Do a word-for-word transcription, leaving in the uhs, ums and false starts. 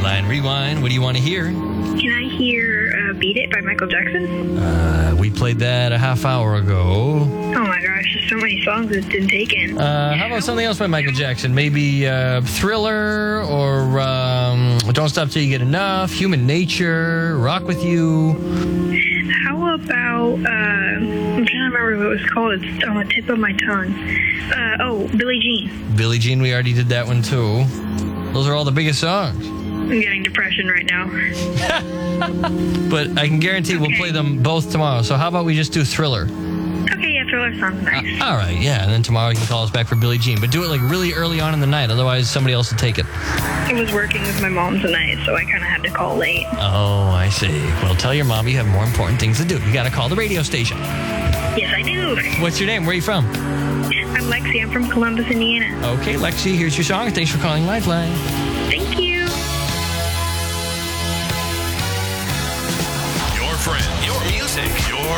Nightline Rewind. What do you want to hear? Can I hear uh, Beat It by Michael Jackson? Uh, we played that a half hour ago. Oh my gosh, there's so many songs that's been taken. Uh, how about something else by Michael Jackson? Maybe uh, Thriller or um, Don't Stop Till You Get Enough, Human Nature, Rock With You. How about, uh, I'm trying to remember what it was called. It's on the tip of my tongue. Uh, oh, Billie Jean. Billie Jean, we already did that one too. Those are all the biggest songs. I'm getting depression right now. But I can guarantee we'll Okay. play them both tomorrow. So how about we just do Thriller? Okay, yeah, Thriller sounds nice. Uh, all right, yeah. And then tomorrow you can call us back for Billie Jean. But do it like really early on in the night. Otherwise, somebody else will take it. I was working with my mom tonight, so I kind of had to call late. Oh, I see. Well, tell your mom you have more important things to do. You got to call the radio station. Yes, I do. What's your name? Where are you from? I'm Lexi. I'm from Columbus, Indiana. Okay, Lexi, here's your song. Thanks for calling Lifeline. Thank you. Your friend, your music, your